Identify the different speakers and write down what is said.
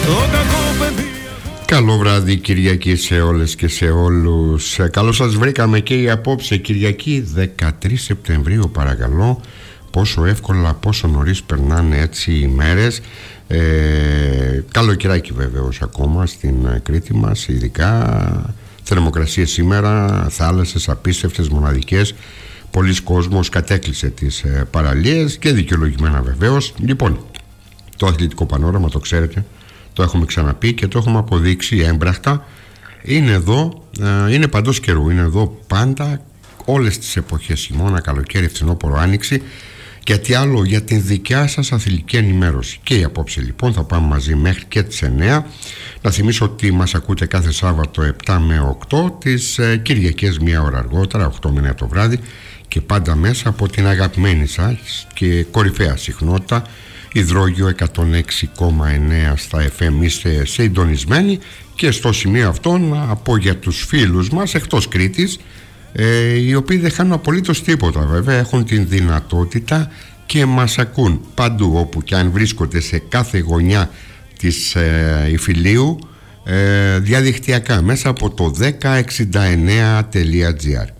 Speaker 1: Καλό βράδυ Κυριακή σε όλες και σε όλους. Καλώς σας βρήκαμε και η απόψε Κυριακή 13 Σεπτεμβρίου, παρακαλώ. Πόσο εύκολα, πόσο νωρίς περνάνε έτσι οι μέρες. Καλοκαιράκι βέβαιος ακόμα στην Κρήτη μας, ειδικά θερμοκρασίες σήμερα, θάλασσες απίστευτες, μοναδικές. Πολλοί κόσμος κατέκλυσε τις παραλίες και δικαιολογημένα βεβαίως. Λοιπόν, το αθλητικό πανόραμα το ξέρετε, το έχουμε ξαναπεί και το έχουμε αποδείξει έμπρακτα. Είναι εδώ, είναι παντός καιρού, είναι εδώ πάντα, όλες τις εποχές, χειμώνα, καλοκαίρι, φθινόπωρο, άνοιξη. Και τι άλλο για την δικιά σας αθλητική ενημέρωση. Και η απόψε λοιπόν θα πάμε μαζί μέχρι και τις 9. Να θυμίσω ότι μας ακούτε κάθε Σάββατο 7 με 8, τις Κυριακές μία ώρα αργότερα, 8 με 9 το βράδυ, και πάντα μέσα από την αγαπημένη σας και κορυφαία συχνότητα Υδρόγειο 106,9 στα FM. Είστε συντονισμένοι και στο σημείο αυτό να πω για τους φίλους μας εκτός Κρήτης, οι οποίοι δεν χάνουν απολύτως τίποτα, βέβαια έχουν την δυνατότητα και μας ακούν παντού όπου και αν βρίσκονται, σε κάθε γωνιά της Ιφιλίου, διαδικτυακά μέσα από το 1069.gr.